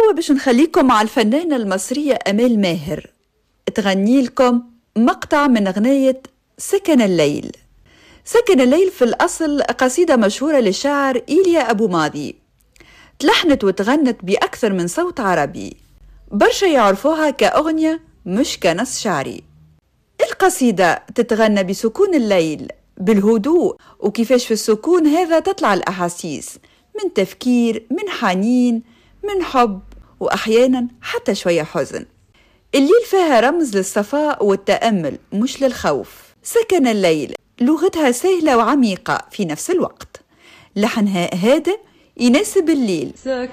وتوا باش نخليكم مع الفنانة المصرية أمال ماهر تغني لكم مقطع من أغنية سكن الليل. سكن الليل في الأصل قصيدة مشهورة للشاعر إيليا أبو ماضي، تلحنت وتغنت بأكثر من صوت عربي، برشا يعرفوها كأغنية مش كنص شعري. القصيدة تتغنى بسكون الليل بالهدوء، وكيفاش في السكون هذا تطلع الأحاسيس من تفكير، من حنين، من حب، وأحيانا حتى شوية حزن. الليل فيها رمز للصفاء والتأمل مش للخوف. سكن الليل لغتها سهلة وعميقة في نفس الوقت، لحنها هادئ يناسب الليل.